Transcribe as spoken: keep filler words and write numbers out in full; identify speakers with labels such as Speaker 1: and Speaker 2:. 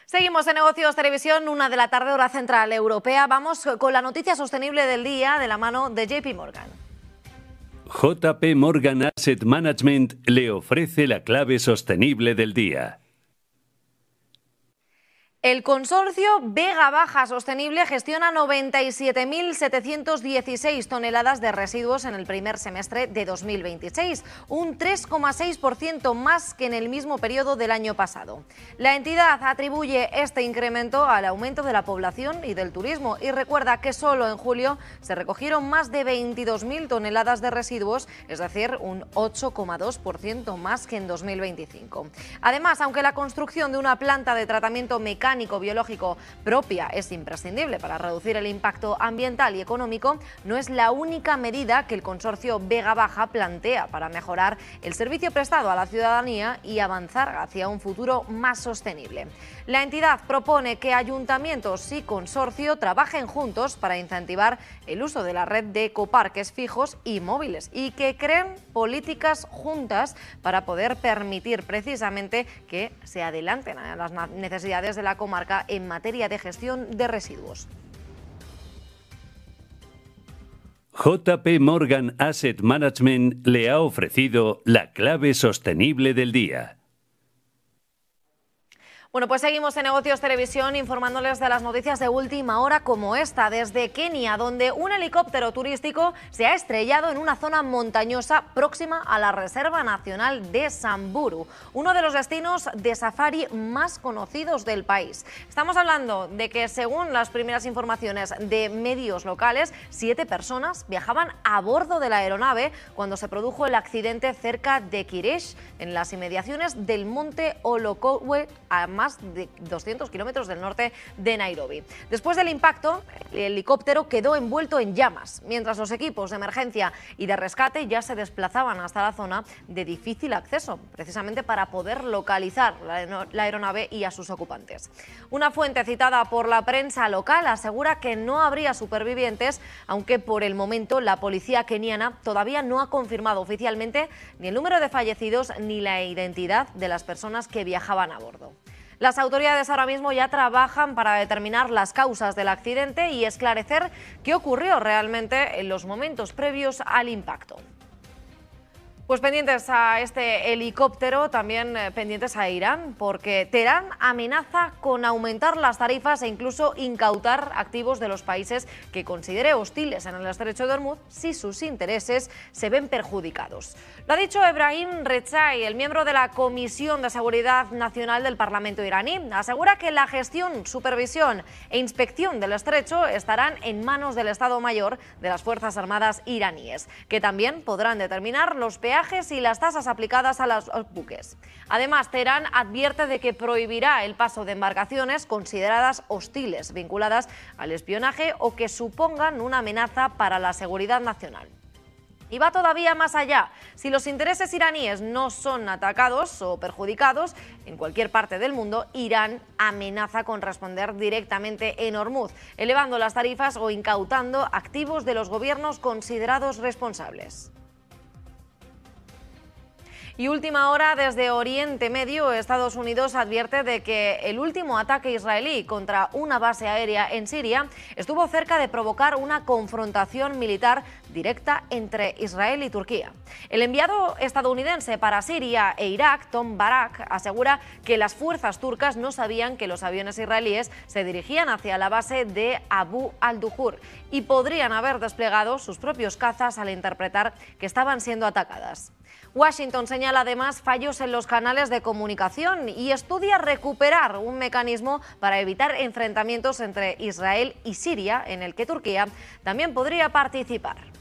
Speaker 1: Seguimos en Negocios Televisión, una de la tarde, hora central europea. Vamos con la noticia sostenible del día de la mano de J P Morgan.
Speaker 2: J P Morgan Asset Management le ofrece la clave sostenible del día.
Speaker 1: El consorcio Vega Baja Sostenible gestiona noventa y siete mil setecientos dieciséis toneladas de residuos en el primer semestre de dos mil veintiséis, un tres coma seis por ciento más que en el mismo periodo del año pasado. La entidad atribuye este incremento al aumento de la población y del turismo y recuerda que solo en julio se recogieron más de veintidós mil toneladas de residuos, es decir, un ocho coma dos por ciento más que en dos mil veinticinco. Además, aunque la construcción de una planta de tratamiento mecánico biológico propia es imprescindible para reducir el impacto ambiental y económico, no es la única medida que el consorcio Vega Baja plantea para mejorar el servicio prestado a la ciudadanía y avanzar hacia un futuro más sostenible. La entidad propone que ayuntamientos y consorcio trabajen juntos para incentivar el uso de la red de ecoparques fijos y móviles y que creen políticas juntas para poder permitir precisamente que se adelanten a las necesidades de la comarca en materia de gestión de residuos.
Speaker 2: J P Morgan Asset Management le ha ofrecido la clave sostenible del día.
Speaker 1: Bueno, pues seguimos en Negocios Televisión informándoles de las noticias de última hora como esta, desde Kenia, donde un helicóptero turístico se ha estrellado en una zona montañosa próxima a la Reserva Nacional de Samburu, uno de los destinos de safari más conocidos del país. Estamos hablando de que, según las primeras informaciones de medios locales, siete personas viajaban a bordo de la aeronave cuando se produjo el accidente cerca de Kiresh, en las inmediaciones del monte Olokouwe, a más de doscientos kilómetros del norte de Nairobi. Después del impacto, el helicóptero quedó envuelto en llamas, mientras los equipos de emergencia y de rescate ya se desplazaban hasta la zona de difícil acceso, precisamente para poder localizar la aeronave y a sus ocupantes. Una fuente citada por la prensa local asegura que no habría supervivientes, aunque por el momento la policía keniana todavía no ha confirmado oficialmente ni el número de fallecidos ni la identidad de las personas que viajaban a bordo. Las autoridades ahora mismo ya trabajan para determinar las causas del accidente y esclarecer qué ocurrió realmente en los momentos previos al impacto. Pues pendientes a este helicóptero, también pendientes a Irán, porque Teherán amenaza con aumentar las tarifas e incluso incautar activos de los países que considere hostiles en el estrecho de Hormuz si sus intereses se ven perjudicados. Lo ha dicho Ebrahim Rechai, el miembro de la Comisión de Seguridad Nacional del Parlamento iraní. Asegura que la gestión, supervisión e inspección del estrecho estarán en manos del Estado Mayor de las Fuerzas Armadas iraníes, que también podrán determinar los peajes y las tasas aplicadas a los buques. Además, Teherán advierte de que prohibirá el paso de embarcaciones consideradas hostiles, vinculadas al espionaje o que supongan una amenaza para la seguridad nacional. Y va todavía más allá. Si los intereses iraníes no son atacados o perjudicados en cualquier parte del mundo, Irán amenaza con responder directamente en Hormuz, elevando las tarifas o incautando activos de los gobiernos considerados responsables. Y última hora, desde Oriente Medio, Estados Unidos advierte de que el último ataque israelí contra una base aérea en Siria estuvo cerca de provocar una confrontación militar directa entre Israel y Turquía. El enviado estadounidense para Siria e Irak, Tom Barak, asegura que las fuerzas turcas no sabían que los aviones israelíes se dirigían hacia la base de Abu al-Duhur y podrían haber desplegado sus propios cazas al interpretar que estaban siendo atacadas. Washington señala además fallos en los canales de comunicación y estudia recuperar un mecanismo para evitar enfrentamientos entre Israel y Siria, en el que Turquía también podría participar.